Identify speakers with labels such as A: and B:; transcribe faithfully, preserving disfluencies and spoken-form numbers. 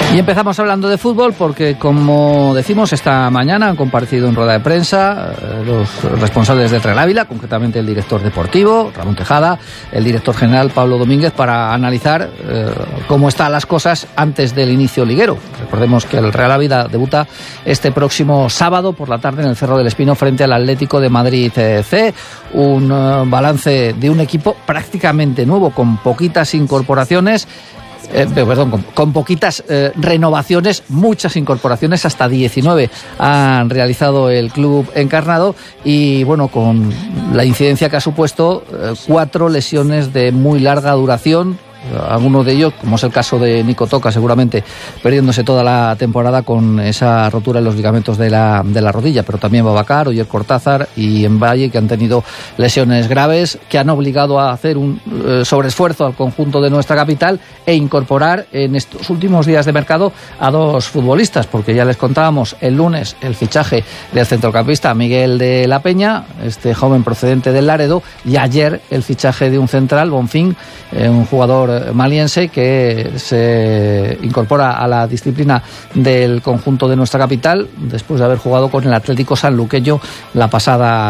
A: Y empezamos hablando de fútbol porque, como decimos, esta mañana han comparecido en rueda de prensa eh, los responsables del Real Ávila, concretamente el director deportivo, Ramón Tejada, el director general, Pablo Domínguez, para analizar eh, cómo están las cosas antes del inicio liguero. Recordemos que el Real Ávila debuta este próximo sábado por la tarde en el Cerro del Espino frente al Atlético de Madrid C, un uh, balance de un equipo prácticamente nuevo, con poquitas incorporaciones. Eh, perdón, con, con poquitas eh, renovaciones, muchas incorporaciones, hasta diecinueve han realizado el club encarnado y bueno, con la incidencia que ha supuesto eh, cuatro lesiones de muy larga duración. Algunos de ellos, como es el caso de Nico Toca, seguramente perdiéndose toda la temporada con esa rotura en los ligamentos de la, de la rodilla, pero también Babacar, Oyer Cortázar y Envalle, que han tenido lesiones graves, que han obligado a hacer un eh, sobreesfuerzo al conjunto de nuestra capital e incorporar en estos últimos días de mercado a dos futbolistas, porque ya les contábamos el lunes el fichaje del centrocampista Miguel de la Peña, este joven procedente del Laredo, y ayer el fichaje de un central, Bonfín, eh, un jugador maliense que se incorpora a la disciplina del conjunto de nuestra capital después de haber jugado con el Atlético Sanluqueño la pasada